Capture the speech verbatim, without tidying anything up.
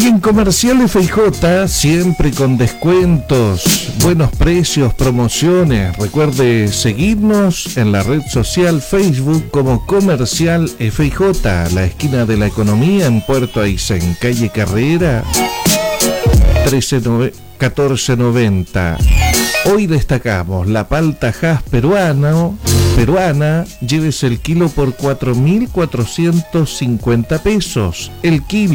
Y en Comercial F I J, siempre con descuentos, buenos precios, promociones. Recuerde seguirnos en la red social Facebook como Comercial F I J, la esquina de la economía en Puerto Aysén, calle Carrera catorce noventa. Hoy destacamos la palta Hass peruana, peruana, llévese el kilo por cuatro mil cuatrocientos cincuenta pesos. El kilo.